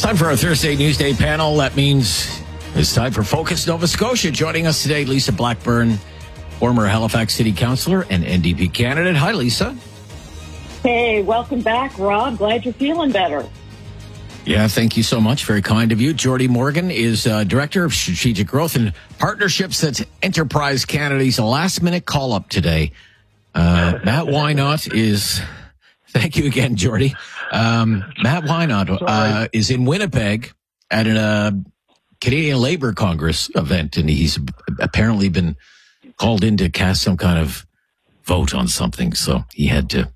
Time for our Thursday Newsday panel. That means it's time for Focus Nova Scotia. Joining us today, Lisa Blackburn, former Halifax City Councillor and NDP candidate. Hi, Lisa. Hey, welcome back, Rob. Glad you're feeling better. Yeah, thank you so much. Very kind of you. Jordy Morgan is Director of Strategic Growth and Partnerships at Enterprise Canada. He's a last-minute call-up today. Matt Wynot is... Thank you again, Jordy. Matt Wynot is in Winnipeg at a Canadian Labour Congress event, and he's apparently been called in to cast some kind of vote on something. So he had to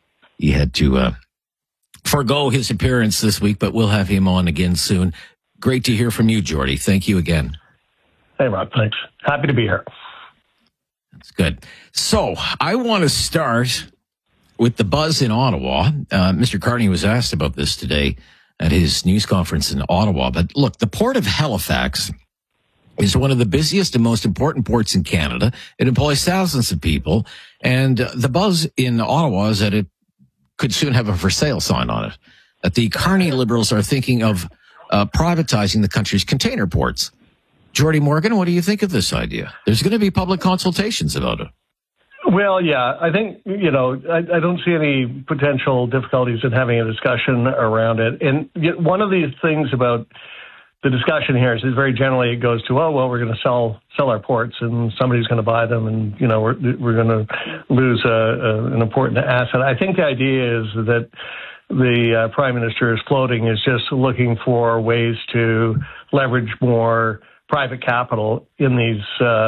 forego his appearance this week, but we'll have him on again soon. Great to hear from you, Jordy. Thank you again. Hey, Rob. Thanks. Happy to be here. That's good. So I want to start with the buzz in Ottawa. Mr. Carney was asked about this today at his news conference in Ottawa. But look, the Port of Halifax is one of the busiest and most important ports in Canada. It employs thousands of people. And the buzz in Ottawa is that it could soon have a for sale sign on it. That the Carney Liberals are thinking of privatizing the country's container ports. Jordy Morgan, what do you think of this idea? There's going to be public consultations about it. Well, yeah, I think, I don't see any potential difficulties in having a discussion around it. And one of these things about the discussion here is very generally it goes to, we're going to sell our ports and somebody's going to buy them and, we're going to lose an important asset. I think the idea is that the Prime Minister is floating is just looking for ways to leverage more private capital in these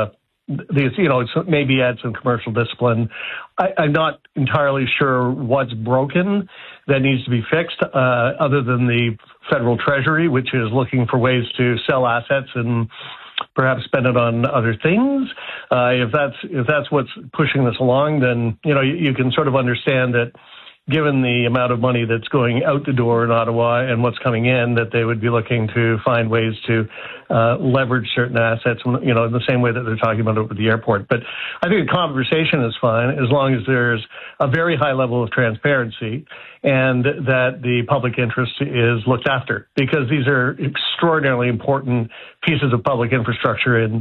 maybe add some commercial discipline. I'm not entirely sure what's broken that needs to be fixed, other than the federal treasury, which is looking for ways to sell assets and perhaps spend it on other things. If that's what's pushing this along, then you can sort of understand that, given the amount of money that's going out the door in Ottawa and what's coming in, that they would be looking to find ways to leverage certain assets, in the same way that they're talking about it with the airport. But I think the conversation is fine as long as there's a very high level of transparency and that the public interest is looked after, because these are extraordinarily important pieces of public infrastructure in,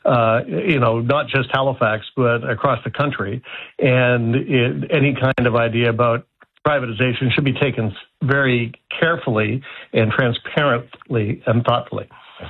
not just Halifax, but across the country. And any kind of idea about privatization should be taken very carefully and transparently and thoughtfully.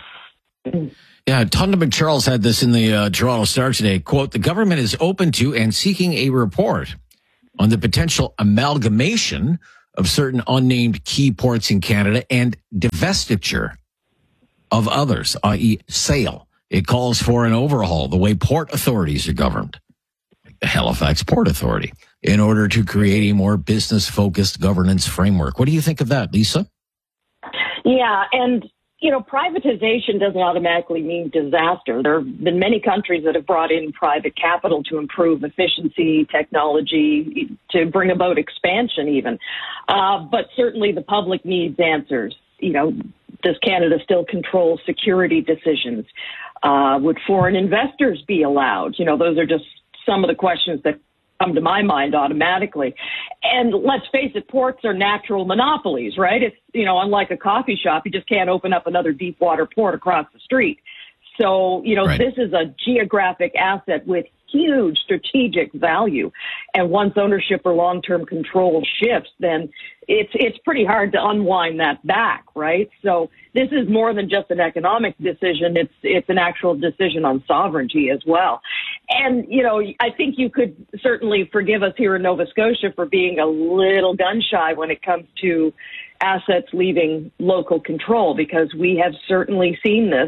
Yeah, Tonda McCharles had this in the Toronto Star today. Quote, the government is open to and seeking a report on the potential amalgamation of certain unnamed key ports in Canada and divestiture of others, i.e. sale. It calls for an overhaul the way port authorities are governed. The Halifax Port Authority, in order to create a more business-focused governance framework. What do you think of that, Lisa? Yeah, and, privatization doesn't automatically mean disaster. There have been many countries that have brought in private capital to improve efficiency, technology, to bring about expansion even. But certainly the public needs answers. Does Canada still control security decisions? Would foreign investors be allowed? Those are just some of the questions that come to my mind automatically. And let's face it, ports are natural monopolies, right? It's, unlike a coffee shop, you just can't open up another deep water port across the street. So, right. This is a geographic asset with huge strategic value. And once ownership or long-term control shifts, then it's pretty hard to unwind that back, right? So this is more than just an economic decision. It's an actual decision on sovereignty as well. And, I think you could certainly forgive us here in Nova Scotia for being a little gun shy when it comes to assets leaving local control, because we have certainly seen this.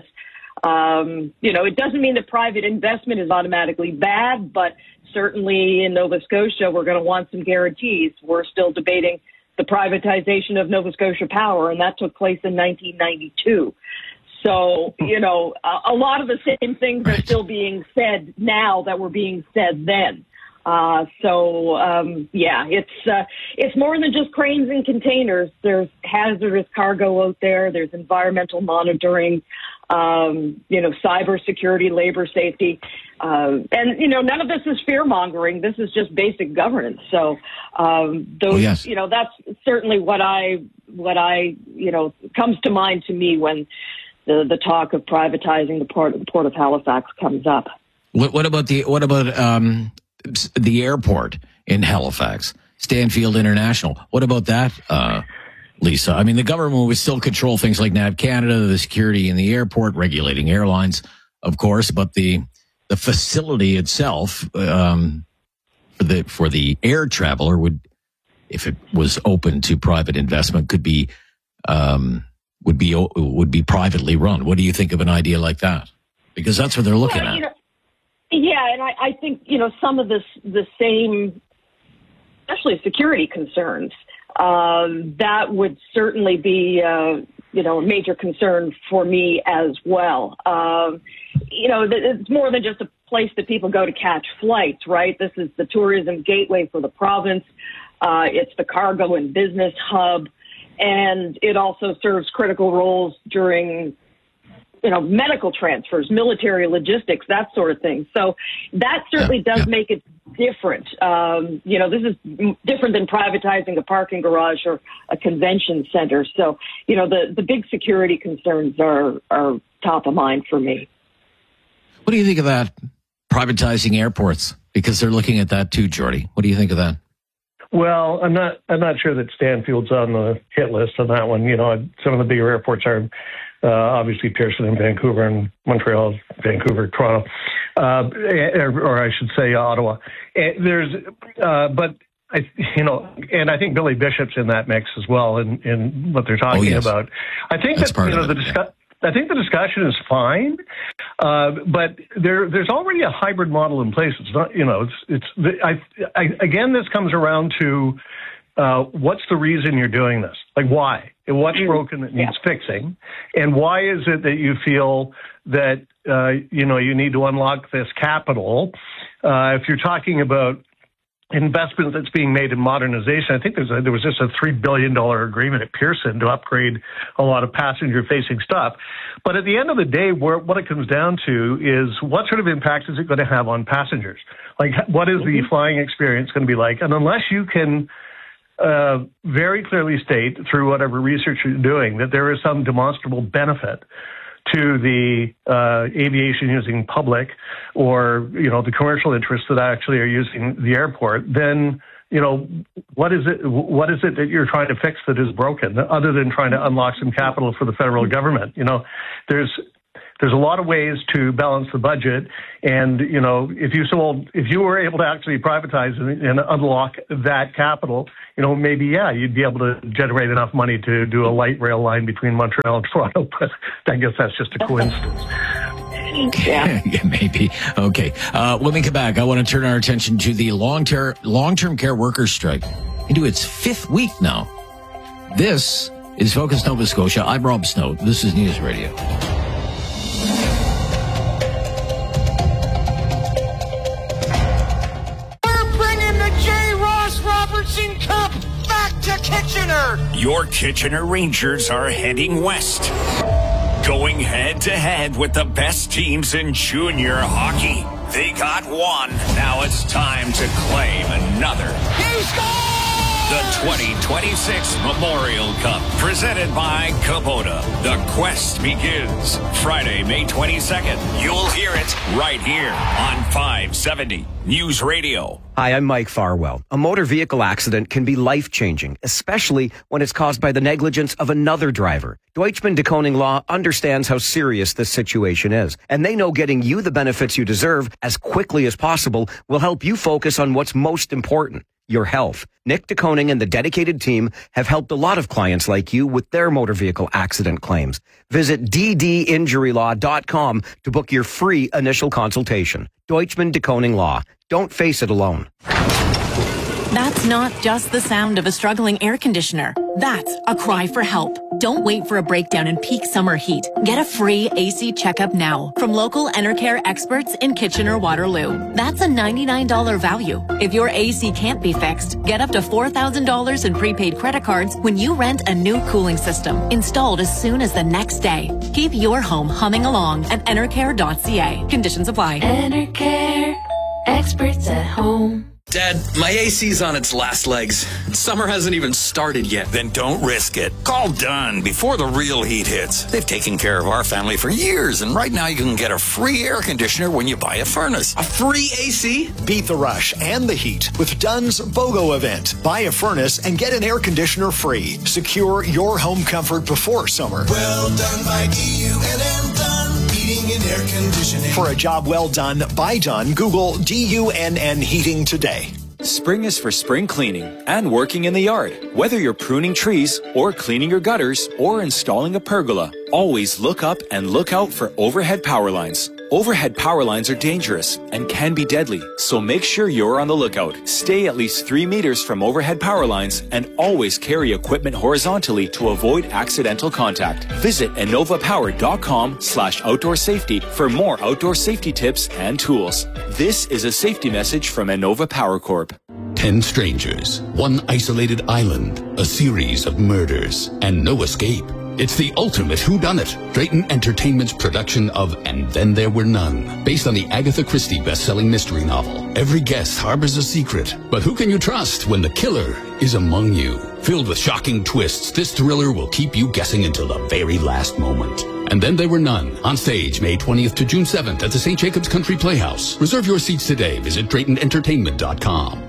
It doesn't mean that private investment is automatically bad, but certainly in Nova Scotia, we're going to want some guarantees. We're still debating the privatization of Nova Scotia Power, and that took place in 1992. So, a lot of the same things are still being said now that were being said then. It's more than just cranes and containers. There's hazardous cargo out there. There's environmental monitoring, cybersecurity, labor safety. And none of this is fear mongering. This is just basic governance. So, that's certainly what I comes to mind to me when the talk of privatizing the Port of Halifax comes up. What about the airport in Halifax, Stanfield International? What about that, Lisa? I mean, the government would still control things like NAV Canada, the security in the airport, regulating airlines, of course, but the facility itself for the air traveler would, if it was open to private investment, would be privately run. What do you think of an idea like that? Because that's what they're looking at. And I think some of the same, especially security concerns. That would certainly be, a major concern for me as well. It's more than just a place that people go to catch flights, right? This is the tourism gateway for the province. It's the cargo and business hub, and it also serves critical roles during medical transfers, military logistics, that sort of thing. So that certainly does make it different. This is different than privatizing a parking garage or a convention center. So, the big security concerns are top of mind for me. What do you think of that, privatizing airports? Because they're looking at that too, Jordy. What do you think of that? Well, I'm not sure that Stanfield's on the hit list on that one. Some of the bigger airports are obviously Pearson and Vancouver, and Montreal, Vancouver, Toronto, or I should say Ottawa. But I think Billy Bishop's in that mix as well in what they're talking about. I think that's I think the discussion is fine, but there's already a hybrid model in place. It's not, again, this comes around to what's the reason you're doing this? Like, why? And what's broken that needs fixing? And why is it that you feel that, you need to unlock this capital? If you're talking about investment that's being made in modernization, I think there was just a $3 billion agreement at Pearson to upgrade a lot of passenger-facing stuff. But at the end of the day, what it comes down to is what sort of impact is it going to have on passengers? Like, what is the flying experience going to be like? And unless you can very clearly state through whatever research you're doing that there is some demonstrable benefit to the aviation using public or, the commercial interests that actually are using the airport, then, what is it that you're trying to fix that is broken other than trying to unlock some capital for the federal government? There's a lot of ways to balance the budget. And, if you were able to actually privatize and unlock that capital, maybe, you'd be able to generate enough money to do a light rail line between Montreal and Toronto. But I guess that's just a coincidence. Yeah, maybe. Okay. When we come back, I want to turn our attention to the long-term care workers strike into its 5th week now. This is Focus Nova Scotia. I'm Rob Snow. This is News Radio. Cup back to Kitchener. Your Kitchener Rangers are heading west, going head-to-head with the best teams in junior hockey. They got one. Now it's time to claim another. He scored! The 2026 Memorial Cup, presented by Kubota. The quest begins Friday, May 22nd. You'll hear it right here on 570 News Radio. Hi, I'm Mike Farwell. A motor vehicle accident can be life-changing, especially when it's caused by the negligence of another driver. Deutschman de Koning Law understands how serious this situation is, and they know getting you the benefits you deserve as quickly as possible will help you focus on what's most important, your health. Nick de Koning and the dedicated team have helped a lot of clients like you with their motor vehicle accident claims. Visit ddinjurylaw.com to book your free initial consultation. Deutschman de Koning Law. Don't face it alone. That's not just the sound of a struggling air conditioner. That's a cry for help. Don't wait for a breakdown in peak summer heat. Get a free AC checkup now from local Enercare experts in Kitchener-Waterloo. That's a $99 value. If your AC can't be fixed, get up to $4,000 in prepaid credit cards when you rent a new cooling system installed as soon as the next day. Keep your home humming along at enercare.ca. Conditions apply. Enercare, experts at home. Dad, my AC's on its last legs. Summer hasn't even started yet. Then don't risk it. Call Dunn before the real heat hits. They've taken care of our family for years, and right now you can get a free air conditioner when you buy a furnace. A free AC? Beat the rush and the heat with Dunn's BOGO event. Buy a furnace and get an air conditioner free. Secure your home comfort before summer. Well done by DUNN Dunn Heating and Air Conditioning. For a job well done by Dunn, Google DUNN Heating today. Spring is for spring cleaning and working in the yard. Whether you're pruning trees or cleaning your gutters or installing a pergola, always look up and look out for overhead power lines. Overhead power lines are dangerous and can be deadly, so make sure you're on the lookout. Stay at least 3 meters from overhead power lines and always carry equipment horizontally to avoid accidental contact. Visit innovapower.com/outdoor safety for more outdoor safety tips and tools. This is a safety message from Innova Power Corp. 10 strangers, one isolated island, a series of murders, and no escape. It's the ultimate whodunit. Drayton Entertainment's production of And Then There Were None, based on the Agatha Christie best-selling mystery novel. Every guest harbors a secret, but who can you trust when the killer is among you? Filled with shocking twists, this thriller will keep you guessing until the very last moment. And Then There Were None, on stage May 20th to June 7th at the St. Jacobs Country Playhouse. Reserve your seats today. Visit DraytonEntertainment.com.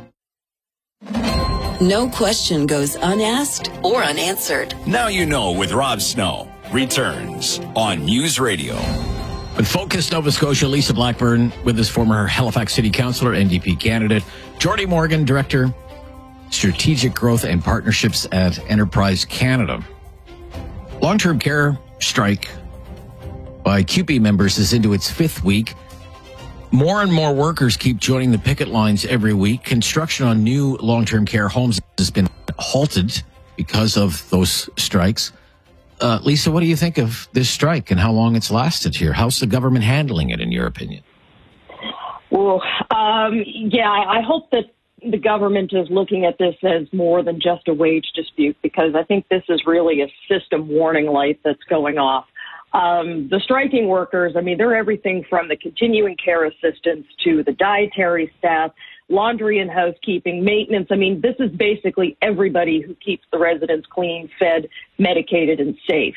No question goes unasked or unanswered. Now you know with Rob Snow. Returns on News Radio. In Focus Nova Scotia, Lisa Blackburn with us, former Halifax City Councillor, NDP candidate. Jordy Morgan, Director, Strategic Growth and Partnerships at Enterprise Canada. Long-term care strike by CUPE members is into its 5th week. More and more workers keep joining the picket lines every week. Construction on new long-term care homes has been halted because of those strikes. Lisa, what do you think of this strike and how long it's lasted here? How's the government handling it, in your opinion? Well, I hope that the government is looking at this as more than just a wage dispute, because I think this is really a system warning light that's going off. The striking workers, I mean, they're everything from the continuing care assistants to the dietary staff, laundry and housekeeping, maintenance. I mean, this is basically everybody who keeps the residents clean, fed, medicated, and safe.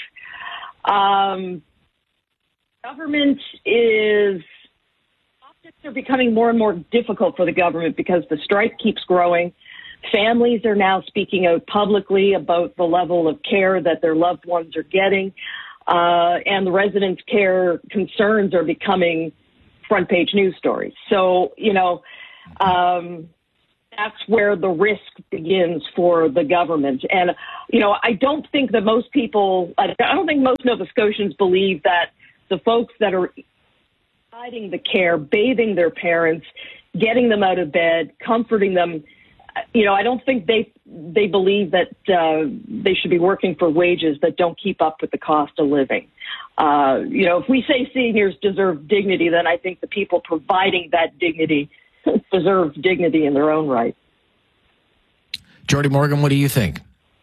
Government is... They're becoming more and more difficult for the government because the strike keeps growing. Families are now speaking out publicly about the level of care that their loved ones are getting. And the residents' care concerns are becoming front-page news stories. So, that's where the risk begins for the government. And, I don't think that most Nova Scotians believe that the folks that are providing the care, bathing their parents, getting them out of bed, comforting them, I don't think they believe that they should be working for wages that don't keep up with the cost of living. If we say seniors deserve dignity, then I think the people providing that dignity deserve dignity in their own right. Jordy Morgan, what do you think?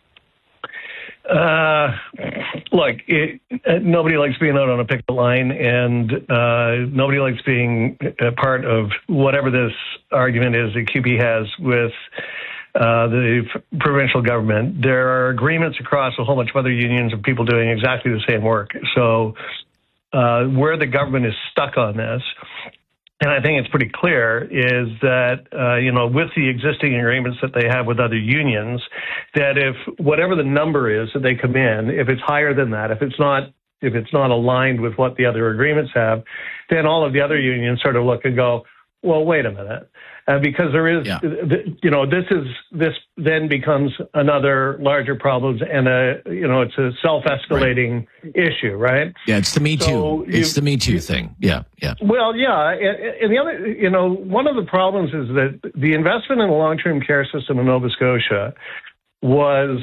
Look, nobody likes being out on a picket line, and nobody likes being a part of whatever this argument is that CUPE has with the provincial government. There are agreements across a whole bunch of other unions of people doing exactly the same work. So where the government is stuck on this, and I think it's pretty clear, is that, with the existing agreements that they have with other unions, that if whatever the number is that they come in, if it's higher than that, if it's not aligned with what the other agreements have, then all of the other unions sort of look and go, well, wait a minute. Because there is, this then becomes another larger problem, and it's a self-escalating issue, right? Yeah, it's the Me Too. It's the Me Too thing. Yeah. Well, yeah, and the other, one of the problems is that the investment in the long-term care system in Nova Scotia was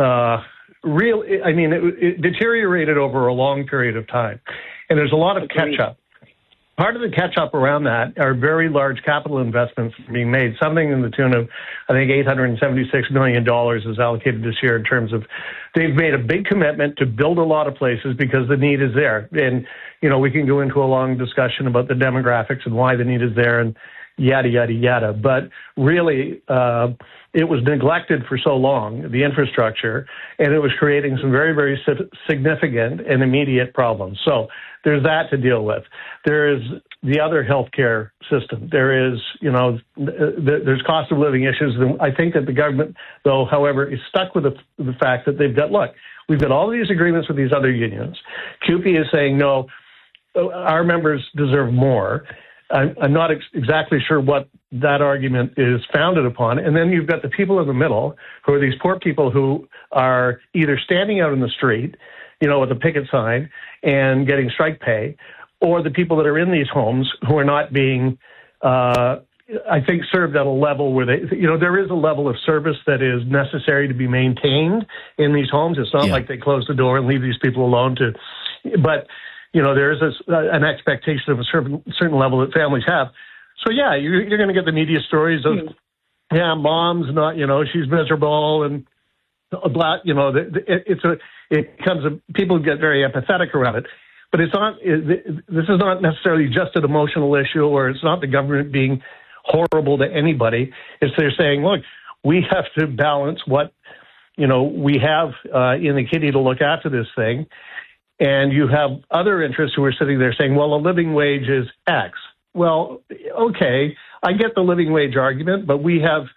it deteriorated over a long period of time, and there's a lot of catch-up. Part of the catch-up around that are very large capital investments being made, something in the tune of, I think, $876 million is allocated this year in terms of, they've made a big commitment to build a lot of places because the need is there. And, we can go into a long discussion about the demographics and why the need is there. And, yada, yada, yada. But really, it was neglected for so long, the infrastructure, and it was creating some very, very significant and immediate problems. So there's that to deal with. There is the other healthcare system. There is, there's cost of living issues. And I think that the government, though, however, is stuck with the fact that we've got all these agreements with these other unions. CUPE is saying, no, our members deserve more. I'm not exactly sure what that argument is founded upon. And then you've got the people in the middle, who are these poor people who are either standing out in the street, with a picket sign and getting strike pay, or the people that are in these homes who are not being, I think, served at a level where there is a level of service that is necessary to be maintained in these homes. It's not like they close the door and leave these people alone but there is an expectation of a certain level that families have. So, you're going to get the media stories of, mom's not, she's miserable and blah, people get very empathetic around it. But it's not, this is not necessarily just an emotional issue, or it's not the government being horrible to anybody. It's they're saying, look, we have to balance what, we have in the kitty to look after this thing. And you have other interests who are sitting there saying, well, a living wage is X. Well, okay, I get the living wage argument, but we have,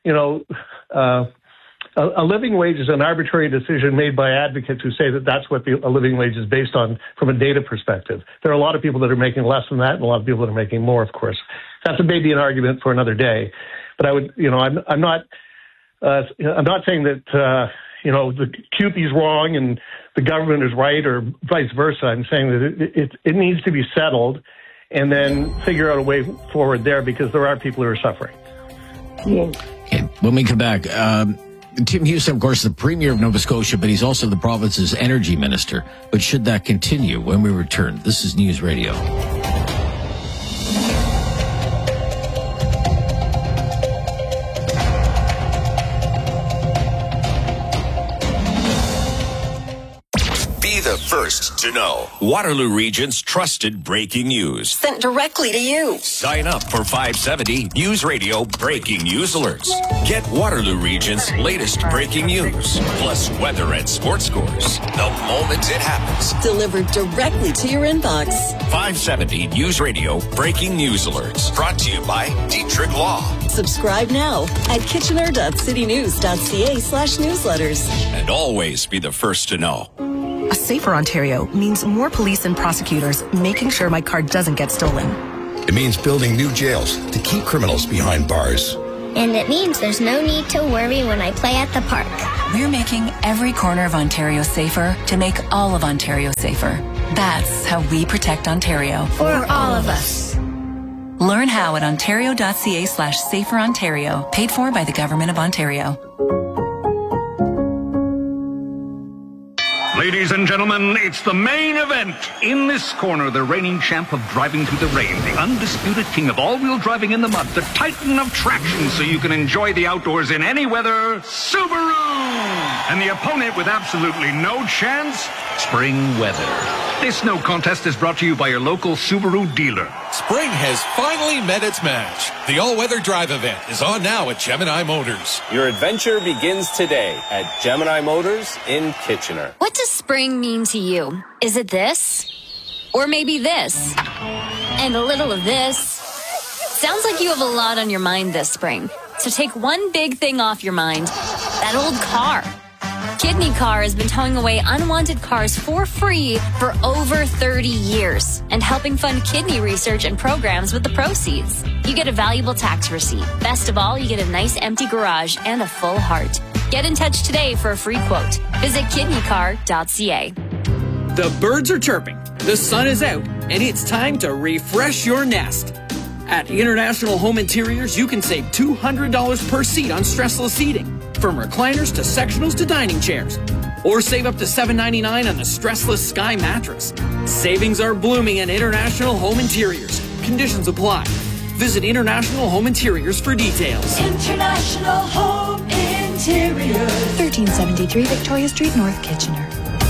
a living wage is an arbitrary decision made by advocates who say that that's what a living wage is based on from a data perspective. There are a lot of people that are making less than that and a lot of people that are making more, of course. That's maybe an argument for another day. But I would, I'm not saying that, the CUPE is wrong and the government is right or vice versa. I'm saying that it needs to be settled and then figure out a way forward there, because there are people who are suffering. Okay, when we come back, Tim Houston, of course, the Premier of Nova Scotia, but he's also the province's energy minister. But should that continue when we return? This is News Radio. The first to know. Waterloo Region's trusted breaking news. Sent directly to you. Sign up for 570 News Radio Breaking News Alerts. Get Waterloo Region's latest breaking news, plus weather and sports scores the moment it happens. Delivered directly to your inbox. 570 News Radio Breaking News Alerts. Brought to you by Dietrich Law. Subscribe now at kitchener.citynews.ca/newsletters. And always be the first to know. A safer Ontario means more police and prosecutors making sure my car doesn't get stolen. It means building new jails to keep criminals behind bars. And it means there's no need to worry when I play at the park. We're making every corner of Ontario safer to make all of Ontario safer. That's how we protect Ontario. For all of us. Learn how at ontario.ca/saferontario. Paid for by the Government of Ontario. Ladies and gentlemen, it's the main event. In this corner, the reigning champ of driving through the rain, the undisputed king of all-wheel driving in the mud, the titan of traction so you can enjoy the outdoors in any weather, Subaru! And the opponent with absolutely no chance, Spring Weather. This no contest is brought to you by your local Subaru dealer. Spring has finally met its match. The all-weather drive event is on now at Gemini Motors. Your adventure begins today at Gemini Motors in Kitchener. What does spring mean to you? Is it this? Or maybe this? And a little of this? Sounds like you have a lot on your mind this spring. So take one big thing off your mind. That old car. Kidney Car has been towing away unwanted cars for free for over 30 years and helping fund kidney research and programs with the proceeds. You get a valuable tax receipt. Best of all, you get a nice empty garage and a full heart. Get in touch today for a free quote. Visit kidneycar.ca. The birds are chirping, the sun is out, and it's time to refresh your nest. At International Home Interiors, you can save $200 per seat on stressless seating, from recliners to sectionals to dining chairs. Or save up to $7.99 on the stressless Sky mattress. Savings are blooming at International Home Interiors. Conditions apply. Visit International Home Interiors for details. International Home Interiors. 1373 Victoria Street, North Kitchener.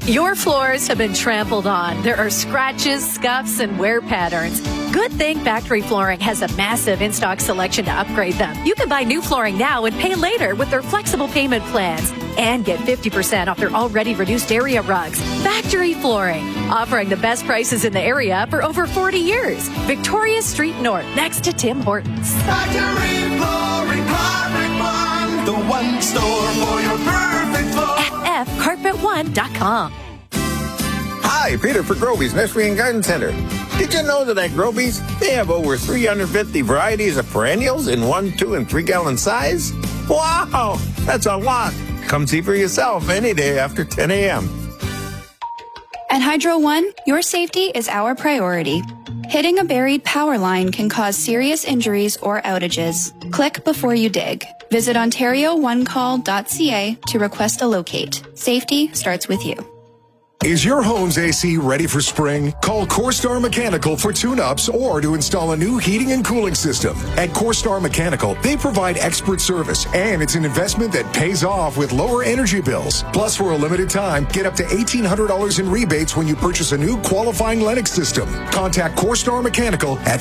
Your floors have been trampled on. There are scratches, scuffs, and wear patterns. Good thing Factory Flooring has a massive in-stock selection to upgrade them. You can buy new flooring now and pay later with their flexible payment plans. And get 50% off their already reduced area rugs. Factory Flooring, offering the best prices in the area for over 40 years. Victoria Street North, next to Tim Hortons. Factory Flooring, Carpet One, the one store for your perfect floor. FFcarpet1.com. Hi, Peter for Groby's Nursery and Garden Center. Did you know that at Groby's, they have over 350 varieties of perennials in 1, 2, and 3 gallon size? Wow, that's a lot. Come see for yourself any day after 10 a.m. At Hydro One, your safety is our priority. Hitting a buried power line can cause serious injuries or outages. Click before you dig. Visit OntarioOneCall.ca to request a locate. Safety starts with you. Is your home's AC ready for spring? Call CoreStar Mechanical for tune-ups or to install a new heating and cooling system. At CoreStar Mechanical, they provide expert service, and it's an investment that pays off with lower energy bills. Plus, for a limited time, get up to $1,800 in rebates when you purchase a new qualifying Lennox system. Contact CoreStar Mechanical at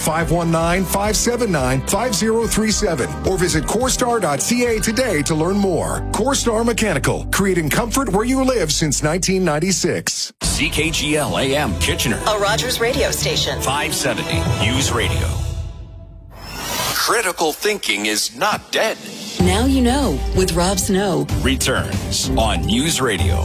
519-579-5037 or visit CoreStar.ca today to learn more. CoreStar Mechanical, creating comfort where you live since 1996. CKGL AM Kitchener. A Rogers radio station. 570 News Radio. Critical thinking is not dead. Now you know with Rob Snow. Returns on News Radio.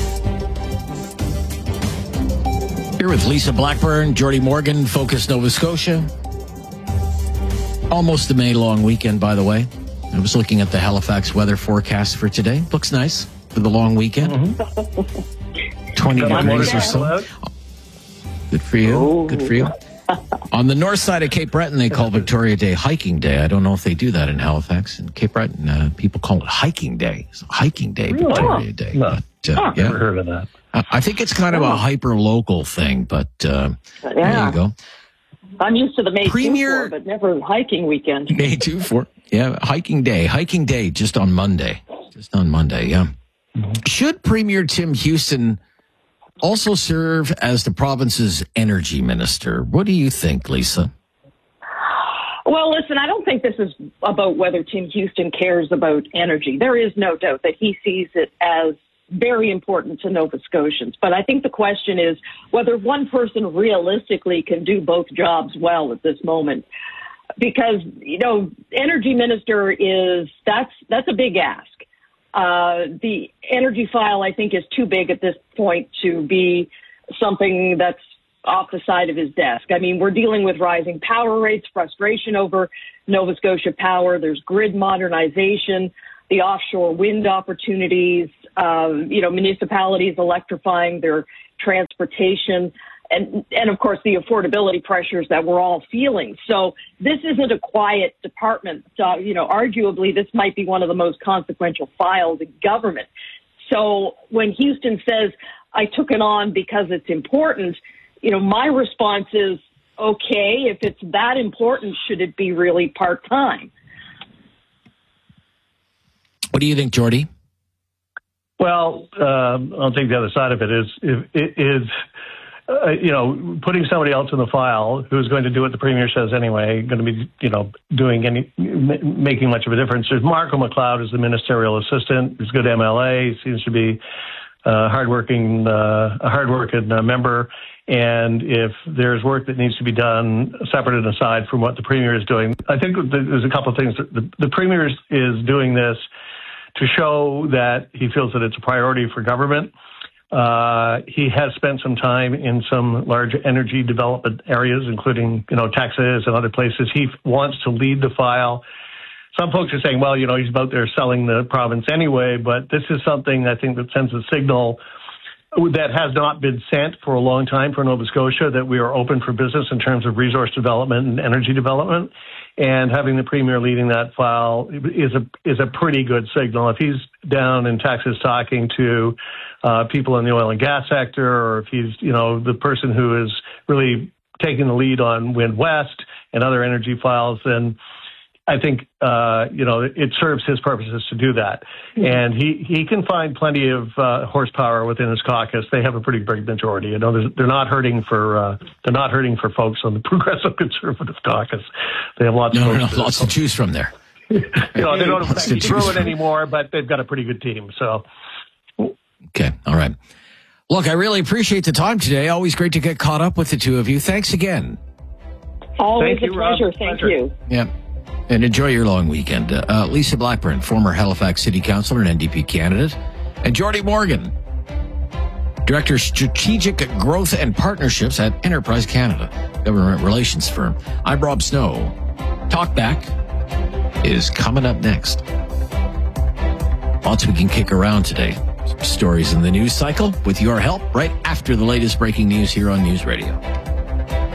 Here with Lisa Blackburn, Jordy Morgan, Focus Nova Scotia. Almost a May long weekend, by the way. I was looking at the Halifax weather forecast for today. Looks nice for the long weekend. 20 degrees or so. Good for you. Ooh. Good for you. On the north side of Cape Breton, they call Victoria Day Hiking Day. I don't know if they do that in Halifax. In Cape Breton, people call it Hiking Day. It's Hiking Day, really? Victoria Day. No. But, Never heard of that. I think it's kind of a hyper-local thing, but there you go. I'm used to the May 2-4, but never hiking weekend. May 2-4. Yeah, Hiking Day. Hiking Day just on Monday. Just on Monday, yeah. Mm-hmm. Should Premier Tim Houston also serve as the province's energy minister? What do you think, Lisa? Well, listen, I don't think this is about whether Tim Houston cares about energy. There is no doubt that he sees it as very important to Nova Scotians. But I think the question is whether one person realistically can do both jobs well at this moment. Because, energy minister that's a big ask. The energy file, I think, is too big at this point to be something that's off the side of his desk. I mean, we're dealing with rising power rates, frustration over Nova Scotia Power. There's grid modernization, the offshore wind opportunities, municipalities electrifying their transportation, and of course, the affordability pressures that we're all feeling. So this isn't a quiet department. Arguably, this might be one of the most consequential files in government. So when Houston says, I took it on because it's important, my response is, okay, if it's that important, should it be really part-time? What do you think, Jordy? Well, I'll take the other side of it is putting somebody else in the file who's going to do what the Premier says anyway, going to be, making much of a difference. There's Marco McLeod as the ministerial assistant. He's a good MLA. He seems to be a hardworking member. And if there's work that needs to be done separate and aside from what the Premier is doing, I think there's a couple of things. The Premier is doing this to show that he feels that it's a priority for government. He has spent some time in some large energy development areas, including, Texas and other places. He wants to lead the file. Some folks are saying, well, he's about there selling the province anyway, but this is something I think that sends a signal that has not been sent for a long time for Nova Scotia, that we are open for business in terms of resource development and energy development. And having the Premier leading that file is a pretty good signal. If he's down in Texas talking to people in the oil and gas sector, or if he's, the person who is really taking the lead on Wind West and other energy files, then I think, it serves his purposes to do that. And he can find plenty of horsepower within his caucus. They have a pretty big majority. They're not hurting for folks on the Progressive Conservative caucus. They have lots to choose from there. They don't affect Druid anymore, but they've got a pretty good team. So, okay, all right. Look, I really appreciate the time today. Always great to get caught up with the two of you. Thanks again. Always a pleasure. Thank you. Yeah. And enjoy your long weekend. Lisa Blackburn, former Halifax City Councillor and NDP candidate. And Jordy Morgan, Director of Strategic Growth and Partnerships at Enterprise Canada, government relations firm. I'm Rob Snow. Talkback is coming up next. Lots we can kick around today. Some stories in the news cycle with your help right after the latest breaking news here on News Radio.